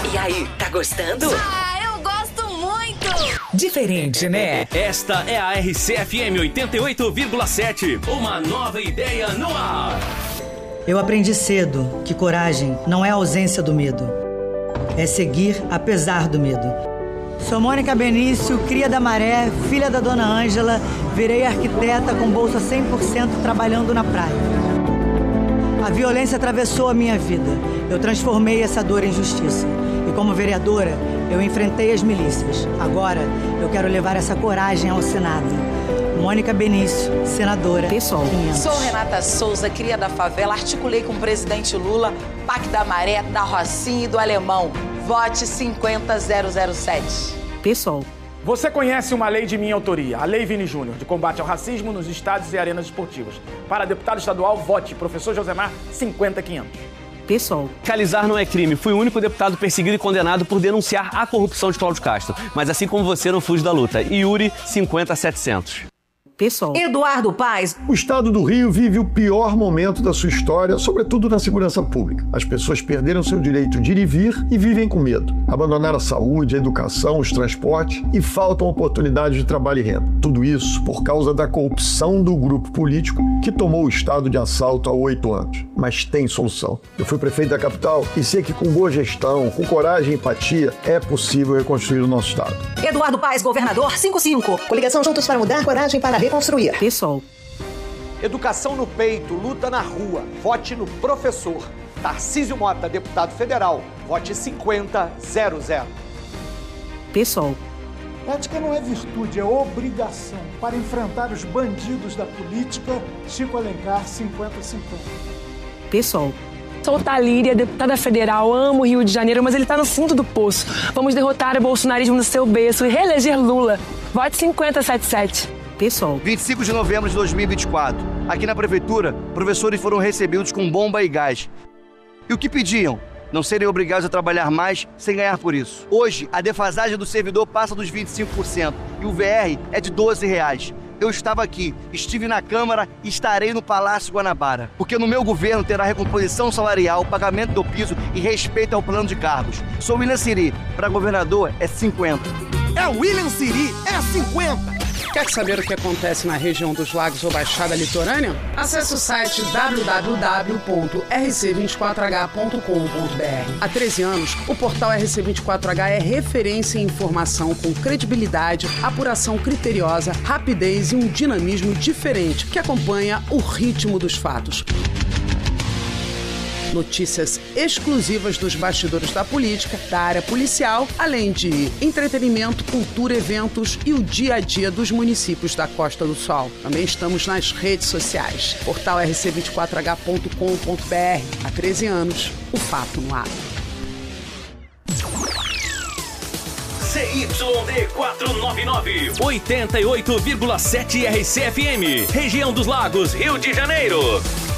E aí, tá gostando? Eu gosto muito! Diferente, né? Esta é a RCFM 88,7. Uma nova ideia no ar. Eu aprendi cedo que coragem não é a ausência do medo. É seguir apesar do medo. Sou Mônica Benício, cria da Maré, filha da Dona Ângela. Virei arquiteta com bolsa 100% trabalhando na praia. A violência atravessou a minha vida. Eu transformei essa dor em justiça. E como vereadora, eu enfrentei as milícias. Agora, eu quero levar essa coragem ao Senado. Mônica Benício, senadora. Pessoal. 500. Sou Renata Souza, cria da favela. Articulei com o presidente Lula, PAC da Maré, da Rocinha e do Alemão. Vote 50007. Pessoal. Você conhece uma lei de minha autoria, a Lei Vini Júnior, de combate ao racismo nos estádios e arenas esportivas. Para deputado estadual, vote Professor Josemar 50500. Pessoal. Fiscalizar não é crime. Fui o único deputado perseguido e condenado por denunciar a corrupção de Cláudio Castro. Mas assim como você, não fujo da luta. Yuri 50700. Pessoal. Eduardo Paes. O estado do Rio vive o pior momento da sua história, sobretudo na segurança pública. As pessoas perderam seu direito de ir e vir e vivem com medo. Abandonaram a saúde, a educação, os transportes e faltam oportunidades de trabalho e renda. Tudo isso por causa da corrupção do grupo político que tomou o estado de assalto há 8 anos. Mas tem solução. Eu fui prefeito da capital e sei que com boa gestão, com coragem e empatia, é possível reconstruir o nosso estado. Eduardo Paes, governador 55. Coligação Juntos para Mudar, coragem para reconstruir. Pessoal. Educação no peito, luta na rua. Vote no professor. Tarcísio Mota, deputado federal. Vote 50000. Pessoal. Ética não é virtude, é obrigação. Para enfrentar os bandidos da política, Chico Alencar 50-50. Pessoal. Sou Talíria, deputada federal, amo o Rio de Janeiro, mas ele tá no fundo do poço. Vamos derrotar o bolsonarismo no seu berço e reeleger Lula. Vote 50077. Pessoal. 25 de novembro de 2024. Aqui na prefeitura, professores foram recebidos com bomba e gás. E o que pediam? Não serem obrigados a trabalhar mais sem ganhar por isso. Hoje, a defasagem do servidor passa dos 25% e o VR é de R$12. Eu estava aqui, estive na Câmara e estarei no Palácio Guanabara. Porque no meu governo terá recomposição salarial, pagamento do piso e respeito ao plano de cargos. Sou William Siri, para governador é 50. É William Siri, é 50. Quer saber o que acontece na região dos lagos ou Baixada Litorânea? Acesse o site www.rc24h.com.br. Há 13 anos, o portal RC24H é referência em informação com credibilidade, apuração criteriosa, rapidez e um dinamismo diferente que acompanha o ritmo dos fatos. Notícias exclusivas dos bastidores da política, da área policial, além de entretenimento, cultura, eventos e o dia a dia dos municípios da Costa do Sol. Também estamos nas redes sociais. Portal rc24h.com.br. Há 13 anos, o fato no ar. CYD 499, 88,7 RCFM, região dos Lagos, Rio de Janeiro.